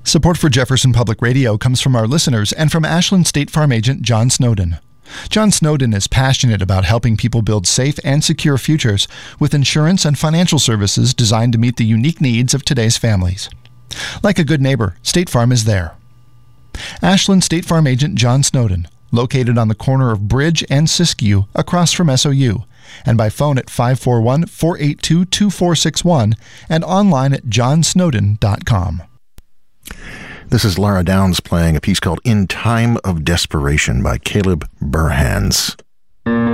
Support for Jefferson Public Radio comes from our listeners and from Ashland State Farm agent John Snowden. John Snowden is passionate about helping people build safe and secure futures with insurance and financial services designed to meet the unique needs of today's families. Like a good neighbor, State Farm is there. Ashland State Farm agent John Snowden, located on the corner of Bridge and Siskiyou across from SOU, and by phone at 541-482-2461 and online at johnsnowden.com. This is Lara Downs playing a piece called In Time of Desperation by Caleb Burhans.